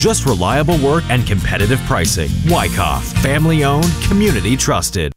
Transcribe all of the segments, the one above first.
Just reliable work and competitive pricing. Wyckoff, family-owned, community-trusted.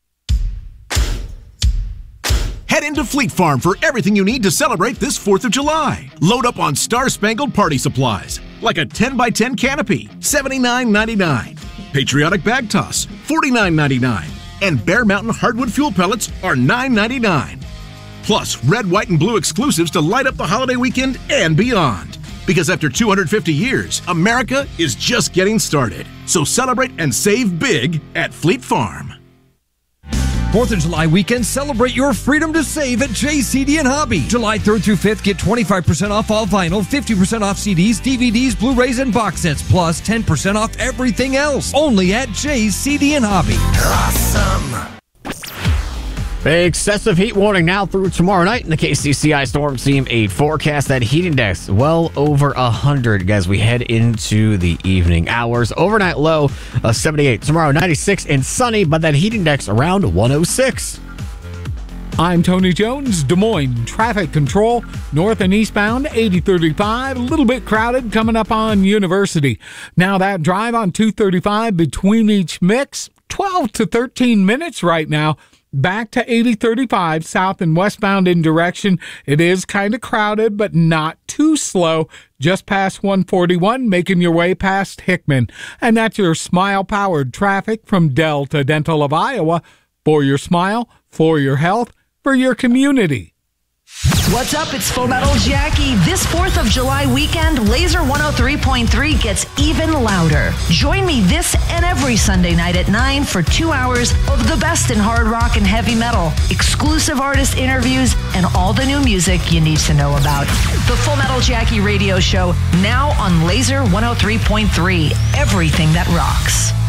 Head into Fleet Farm for everything you need to celebrate this 4th of July. Load up on Star-Spangled Party supplies, like a 10x10 canopy, $79.99. Patriotic Bag Toss, $49.99. And Bear Mountain Hardwood Fuel Pellets are $9.99. Plus, red, white, and blue exclusives to light up the holiday weekend and beyond. Because after 250 years, America is just getting started. So celebrate and save big at Fleet Farm. 4th of July weekend, celebrate your freedom to save at JCD and Hobby. July 3rd through 5th, get 25% off all vinyl, 50% off CDs, DVDs, Blu-rays, and box sets, plus 10% off everything else. Only at JCD and Hobby. Awesome. Excessive heat warning now through tomorrow night in the KCCI Storm Team 8 forecast. That heat index well over 100 as we head into the evening hours. Overnight low of 78. Tomorrow 96 and sunny, but that heat index around 106. I'm Tony Jones, Des Moines Traffic Control. North and eastbound 8035, a little bit crowded coming up on University. Now that drive on 235 between each mix, 12 to 13 minutes right now. Back to 8035 south and westbound in direction. It is kind of crowded, but not too slow. Just past 141, making your way past Hickman. And that's your Smile-powered traffic from Delta Dental of Iowa. For your smile, for your health, for your community. What's up? It's Full Metal Jackie. This 4th of July weekend, Laser 103.3 gets even louder. Join me this and every Sunday night at 9 for 2 hours of the best in hard rock and heavy metal, exclusive artist interviews, and all the new music you need to know about. The Full Metal Jackie radio show, now on Laser 103.3. Everything that rocks.